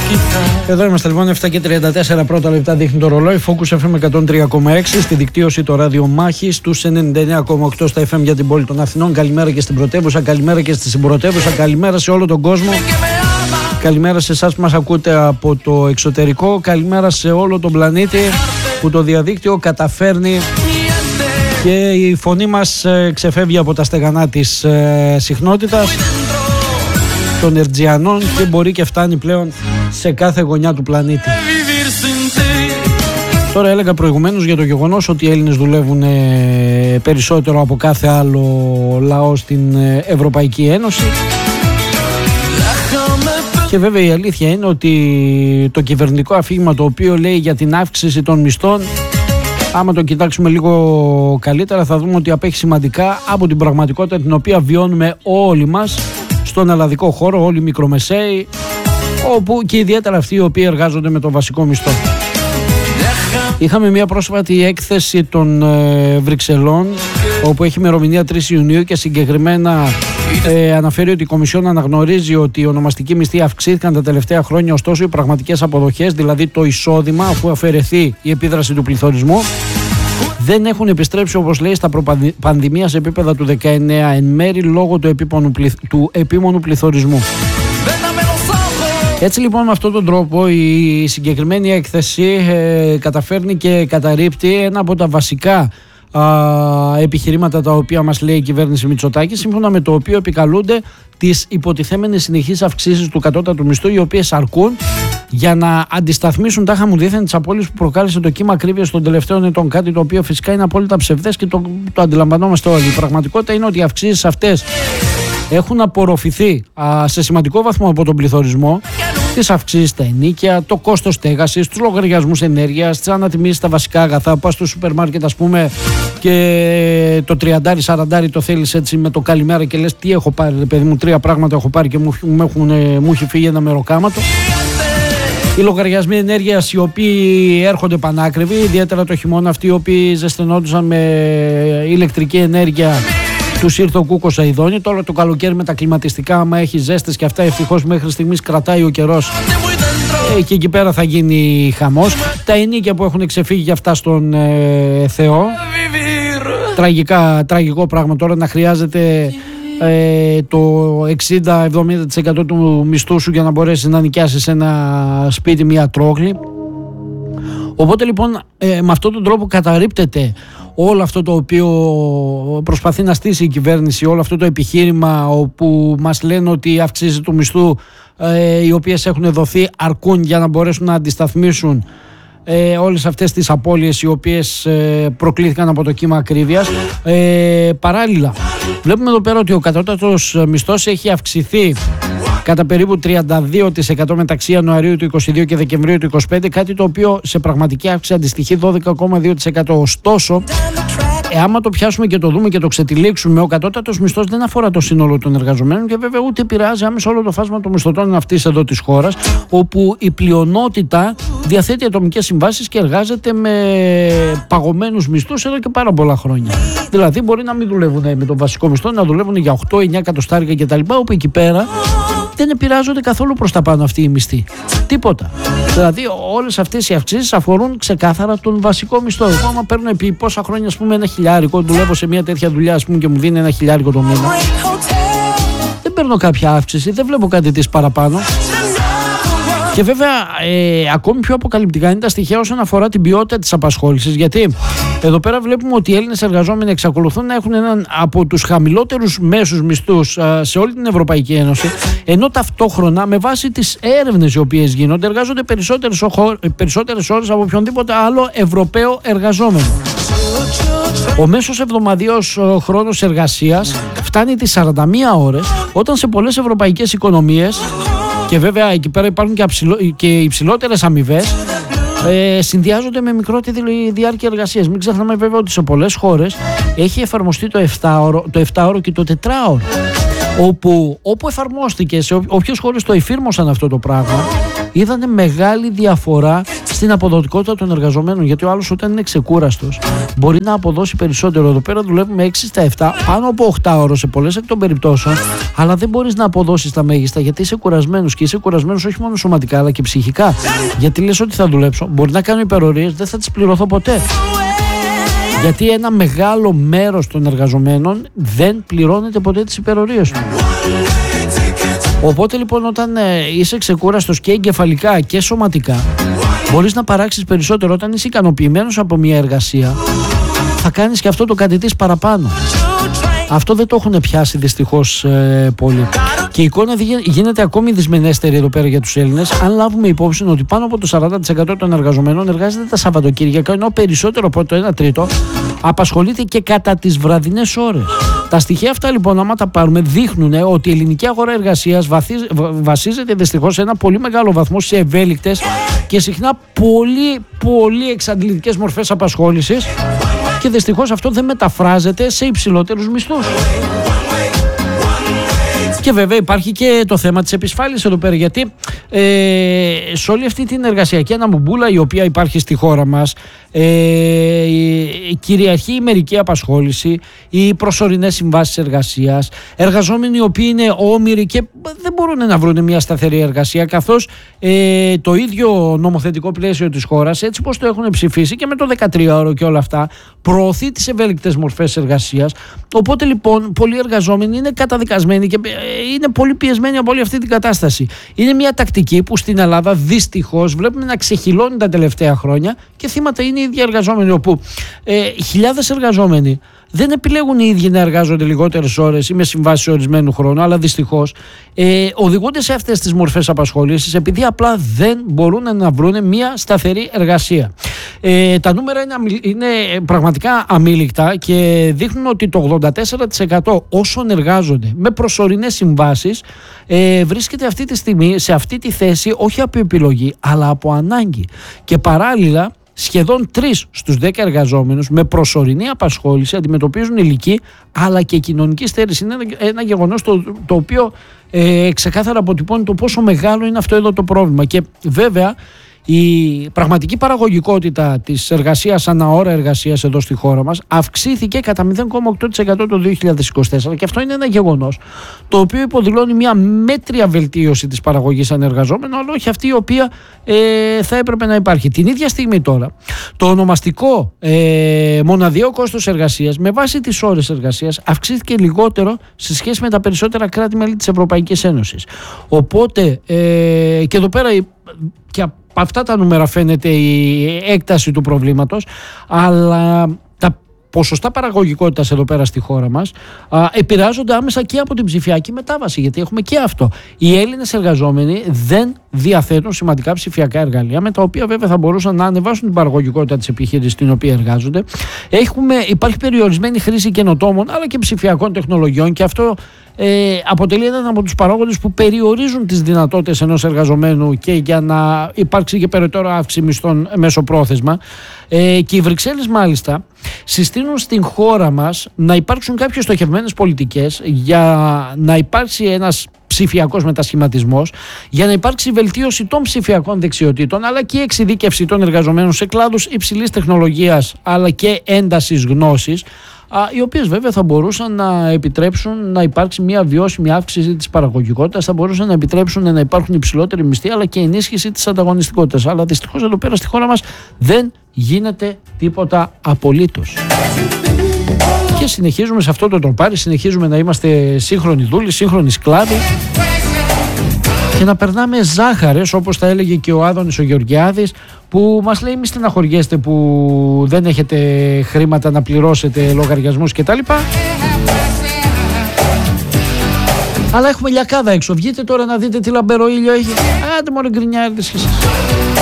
Εδώ είμαστε λοιπόν 7:34 πρώτα λεπτά δείχνει το ρολόι. Focus FM 103,6 στη δικτύωση το ράδιο Μάχης, τους 99,8 στα FM για την πόλη των Αθηνών. Καλημέρα και στην πρωτεύουσα, καλημέρα και στη συμπρωτεύουσα, καλημέρα σε όλο τον κόσμο. Καλημέρα σε εσάς που μας ακούτε από το εξωτερικό. Καλημέρα σε όλο τον πλανήτη που το διαδίκτυο καταφέρνει και η φωνή μας ξεφεύγει από τα στεγανά της συχνότητας των Ερτζιανών και μπορεί και φτάνει πλέον σε κάθε γωνιά του πλανήτη. Τώρα έλεγα προηγουμένως για το γεγονός ότι οι Έλληνες δουλεύουν περισσότερο από κάθε άλλο λαό στην Ευρωπαϊκή Ένωση. Και βέβαια η αλήθεια είναι ότι το κυβερνητικό αφήγημα το οποίο λέει για την αύξηση των μισθών, άμα το κοιτάξουμε λίγο καλύτερα θα δούμε ότι απέχει σημαντικά από την πραγματικότητα την οποία βιώνουμε όλοι μας στον ελλαδικό χώρο, όλοι οι μικρομεσαίοι, όπου και ιδιαίτερα αυτοί οι οποίοι εργάζονται με το βασικό μισθό. Είχαμε μια πρόσφατη έκθεση των Βρυξελών, όπου έχει ημερομηνία 3 Ιουνίου και συγκεκριμένα αναφέρει ότι η Κομισιόν αναγνωρίζει ότι οι ονομαστικοί μισθοί αυξήθηκαν τα τελευταία χρόνια, ωστόσο οι πραγματικές αποδοχές, δηλαδή το εισόδημα, αφού αφαιρεθεί η επίδραση του πληθωρισμού, δεν έχουν επιστρέψει όπως λέει στα προπανδημία σε επίπεδα του 19, εν μέρη λόγω του επίμονου πληθωρισμού. Έτσι λοιπόν με αυτόν τον τρόπο η συγκεκριμένη έκθεση καταφέρνει και καταρρίπτει ένα από τα βασικά επιχειρήματα τα οποία μας λέει η κυβέρνηση Μητσοτάκη, σύμφωνα με το οποίο επικαλούνται τις υποτιθέμενες συνεχείς αυξήσεις του κατώτατου μισθού, οι οποίες αρκούν για να αντισταθμίσουν τάχα μου δήθεν τις απώλειες που προκάλεσε το κύμα ακρίβειας των τελευταίων ετών. Κάτι το οποίο φυσικά είναι απόλυτα ψευδές και το αντιλαμβανόμαστε όλοι. Η πραγματικότητα είναι ότι οι αυξήσεις αυτές έχουν απορροφηθεί σε σημαντικό βαθμό από τον πληθωρισμό, τις αυξήσεις στα ενοίκια, το κόστος στέγασης, τους λογαριασμούς ενέργειας, τις ανατιμήσεις στα βασικά αγαθά. Πας στο σούπερ μάρκετ ας πούμε και το 30-40 το θέλεις έτσι με το καλημέρα και λες τι έχω πάρει, παιδί μου, 3 πράγματα έχω πάρει και μου έχει φύγει ένα μεροκάματο. Οι λογαριασμοί ενέργειας οι οποίοι έρχονται πανάκριβοι, ιδιαίτερα το χειμώνα, αυτοί οι οποίοι ζεσθενόντουσαν με ηλεκτρική ενέργεια, τους ήρθε ο κούκος αηδόνι. Τώρα το καλοκαίρι με τα κλιματιστικά, άμα έχει ζέστες και αυτά, ευτυχώς μέχρι στιγμής κρατάει ο καιρός και εκεί πέρα θα γίνει χαμός. Τα ενοίκια που έχουν ξεφύγει για αυτά στον Θεό. Τραγικό πράγμα τώρα να χρειάζεται το 60-70% του μισθού σου για να μπορέσεις να νοικιάσεις ένα σπίτι, μια τρόκλη. Οπότε λοιπόν με αυτόν τον τρόπο καταρρίπτεται όλο αυτό το οποίο προσπαθεί να στήσει η κυβέρνηση, όλο αυτό το επιχείρημα όπου μας λένε ότι οι αυξήσεις του μισθού οι οποίες έχουν δοθεί αρκούν για να μπορέσουν να αντισταθμίσουν όλες αυτές τις απώλειες οι οποίες προκλήθηκαν από το κύμα ακρίβειας. Παράλληλα βλέπουμε εδώ πέρα ότι ο κατώτατος μισθός έχει αυξηθεί κατά περίπου 32% μεταξύ Ιανουαρίου του 2022 και Δεκεμβρίου του 2025, κάτι το οποίο σε πραγματική αύξηση αντιστοιχεί 12,2%. Ωστόσο, άμα το πιάσουμε και το δούμε και το ξετυλίξουμε, ο κατώτατος μισθός δεν αφορά το σύνολο των εργαζομένων και βέβαια ούτε επηρεάζει άμεσα όλο το φάσμα των μισθωτών αυτής εδώ της χώρας, όπου η πλειονότητα διαθέτει ατομικές συμβάσεις και εργάζεται με παγωμένους μισθούς εδώ και πάρα πολλά χρόνια. Δηλαδή, μπορεί να μην δουλεύουν με τον βασικό μισθό, να δουλεύουν για 8-9 εκατοστάρικα κτλ. Όπου εκεί πέρα δεν επηρεάζονται καθόλου προς τα πάνω αυτοί οι μισθοί. Τίποτα. Δηλαδή, όλες αυτές οι αυξήσεις αφορούν ξεκάθαρα τον βασικό μισθό. Εγώ, άμα παίρνω επί πόσα χρόνια, ας πούμε, 1.000, δουλεύω σε μια τέτοια δουλειά, ας πούμε, και μου δίνει 1.000 το μήνα, δεν παίρνω κάποια αύξηση, δεν βλέπω κάτι της παραπάνω. Και βέβαια, ακόμη πιο αποκαλυπτικά είναι τα στοιχεία όσον αφορά την ποιότητα της απασχόλησης. Γιατί εδώ πέρα βλέπουμε ότι οι Έλληνες εργαζόμενοι εξακολουθούν να έχουν έναν από τους χαμηλότερους μέσους μισθούς σε όλη την Ευρωπαϊκή Ένωση, ενώ ταυτόχρονα με βάση τις έρευνες οι οποίες γίνονται εργάζονται περισσότερες ώρες από οποιονδήποτε άλλο Ευρωπαίο εργαζόμενο. Ο μέσος εβδομαδιαίος χρόνος εργασίας φτάνει τις 41 ώρες, όταν σε πολλές ευρωπαϊκές οικονομίες, και βέβαια εκεί πέρα υπάρχουν και υψηλότερες αμοιβές, συνδυάζονται με μικρότερη διάρκεια εργασίας. Μην ξεχνάμε βέβαια ότι σε πολλές χώρες έχει εφαρμοστεί το 7ωρο και το 4ωρο, όπου εφαρμόστηκε, σε όποιες χώρες το εφήρμοσαν αυτό το πράγμα, είδανε μεγάλη διαφορά στην αποδοτικότητα των εργαζομένων. Γιατί ο άλλος, όταν είναι ξεκούραστος, μπορεί να αποδώσει περισσότερο. Εδώ πέρα δουλεύουμε 6 στα 7, πάνω από 8 ώρες σε πολλές εκ των περιπτώσεων, αλλά δεν μπορείς να αποδώσεις τα μέγιστα γιατί είσαι κουρασμένος. Και είσαι κουρασμένος όχι μόνο σωματικά, αλλά και ψυχικά. Γιατί λες ότι θα δουλέψω, μπορεί να κάνω υπερορίες, δεν θα τις πληρωθώ ποτέ. Γιατί ένα μεγάλο μέρος των εργαζομένων δεν πληρώνεται ποτέ τις υπερορίες του. Οπότε λοιπόν, όταν είσαι ξεκούραστος και εγκεφαλικά και σωματικά, μπορείς να παράξεις περισσότερο. Όταν είσαι ικανοποιημένος από μια εργασία, θα κάνεις και αυτό το κάτι της παραπάνω. Αυτό δεν το έχουν πιάσει δυστυχώς πολύ. Και η εικόνα γίνεται ακόμη δυσμενέστερη εδώ πέρα για τους Έλληνες, αν λάβουμε υπόψη ότι πάνω από το 40% των εργαζομένων εργάζεται τα Σαββατοκύριακα, ενώ περισσότερο από το 1 τρίτο απασχολείται και κατά τις βραδινές ώρες. Τα στοιχεία αυτά λοιπόν, άμα τα πάρουμε, δείχνουν ότι η ελληνική αγορά εργασίας βασίζεται δυστυχώς σε ένα πολύ μεγάλο βαθμό σε ευέλικτες και συχνά πολύ εξαντλητικές μορφές απασχόλησης, και δυστυχώς αυτό δεν μεταφράζεται σε υψηλότερους μισθούς. Και βέβαια υπάρχει και το θέμα της επισφάλειας εδώ πέρα, γιατί σε όλη αυτή την εργασιακή αναμπομπούλα η οποία υπάρχει στη χώρα μας, κυριαρχεί η μερική απασχόληση, οι προσωρινές συμβάσεις εργασίας, εργαζόμενοι οι οποίοι είναι όμηροι και δεν μπορούν να βρουν μια σταθερή εργασία, καθώς το ίδιο νομοθετικό πλαίσιο της χώρας, έτσι πως το έχουν ψηφίσει και με το 13ωρο και όλα αυτά, προωθεί τις ευέλικτες μορφές εργασίας. Οπότε λοιπόν πολλοί εργαζόμενοι είναι καταδικασμένοι και είναι πολύ πιεσμένοι από όλη αυτή την κατάσταση. Είναι μια τακτική που στην Ελλάδα δυστυχώς βλέπουμε να ξεχυλώνει τα τελευταία χρόνια, και θύματα είναι οι ίδιοι εργαζόμενοι, όπου χιλιάδες εργαζόμενοι δεν επιλέγουν οι ίδιοι να εργάζονται λιγότερες ώρες ή με συμβάσεις ορισμένου χρόνου, αλλά δυστυχώς οδηγούνται σε αυτές τις μορφές απασχόλησης επειδή απλά δεν μπορούν να βρουν μια σταθερή εργασία. Τα νούμερα είναι πραγματικά αμήλικτα και δείχνουν ότι το 84% όσων εργάζονται με προσωρινές συμβάσεις βρίσκεται αυτή τη στιγμή σε αυτή τη θέση όχι από επιλογή αλλά από ανάγκη. Και παράλληλα, σχεδόν 3 στους 10 εργαζόμενους με προσωρινή απασχόληση αντιμετωπίζουν ηλική αλλά και κοινωνική στέρηση. Είναι ένα γεγονός το οποίο ξεκάθαρα αποτυπώνει το πόσο μεγάλο είναι αυτό εδώ το πρόβλημα. Και βέβαια η πραγματική παραγωγικότητα της εργασίας ανά ώρα εργασίας εδώ στη χώρα μας αυξήθηκε κατά 0,8% το 2024, και αυτό είναι ένα γεγονός το οποίο υποδηλώνει μια μέτρια βελτίωση της παραγωγής ανεργαζόμενων, αλλά όχι αυτή η οποία θα έπρεπε να υπάρχει. Την ίδια στιγμή τώρα το ονομαστικό μοναδιαίο κόστος εργασίας με βάση τις ώρες εργασίας αυξήθηκε λιγότερο σε σχέση με τα περισσότερα κράτη-μέλη της Ευρωπαϊκής Ένωσης. Οπότε και εδώ πέρα και από αυτά τα νούμερα φαίνεται η έκταση του προβλήματος, αλλά τα ποσοστά παραγωγικότητας εδώ πέρα στη χώρα μας επηρεάζονται άμεσα και από την ψηφιακή μετάβαση, γιατί έχουμε και αυτό. Οι Έλληνες εργαζόμενοι δεν διαθέτουν σημαντικά ψηφιακά εργαλεία, με τα οποία βέβαια θα μπορούσαν να ανεβάσουν την παραγωγικότητα της επιχείρησης στην οποία εργάζονται. Υπάρχει περιορισμένη χρήση καινοτόμων αλλά και ψηφιακών τεχνολογιών, και αυτό αποτελεί έναν από τους παράγοντες που περιορίζουν τις δυνατότητες ενός εργαζομένου και για να υπάρξει και περαιτέρω αύξηση μισθών μεσοπρόθεσμα. Και οι Βρυξέλλες μάλιστα συστήνουν στην χώρα μας να υπάρξουν κάποιες στοχευμένες πολιτικές για να υπάρξει ένας ψηφιακός μετασχηματισμός, για να υπάρξει βελτίωση των ψηφιακών δεξιοτήτων αλλά και εξειδίκευση των εργαζομένων σε κλάδους υψηλής τεχνολογίας αλλά και έντασης γνώσης, οι οποίες βέβαια θα μπορούσαν να επιτρέψουν να υπάρξει μια βιώσιμη αύξηση της παραγωγικότητας, θα μπορούσαν να επιτρέψουν να υπάρχουν υψηλότεροι μισθοί αλλά και ενίσχυση της ανταγωνιστικότητας. Αλλά δυστυχώς εδώ πέρα στη χώρα μας δεν γίνεται τίποτα απολύτως. Και συνεχίζουμε σε αυτό το τροπάρι, συνεχίζουμε να είμαστε σύγχρονοι δούλοι, σύγχρονοι σκλάβοι και να περνάμε ζάχαρες, όπως τα έλεγε και ο Άδωνης ο Γεωργιάδης, που μας λέει μη στεναχωριέστε που δεν έχετε χρήματα να πληρώσετε λογαριασμούς κτλ. Αλλά έχουμε λιακάδα έξω. Βγείτε τώρα να δείτε τι λαμπερό ήλιο έχει. Άντε μωρέ γκρινιάριδες κι εσείς.